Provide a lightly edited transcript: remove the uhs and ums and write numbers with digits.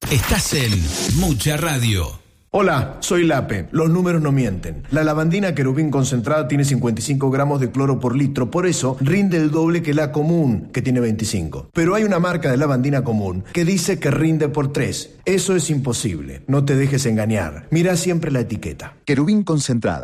Estás en Mucha Radio. Hola, soy Lape. Los números no mienten. La lavandina Querubín concentrada tiene 55 gramos de cloro por litro, por eso rinde el doble que la común, que tiene 25. Pero hay una marca de lavandina común que dice que rinde por 3. Eso es imposible. No te dejes engañar. Mira siempre la etiqueta. Querubín concentrada.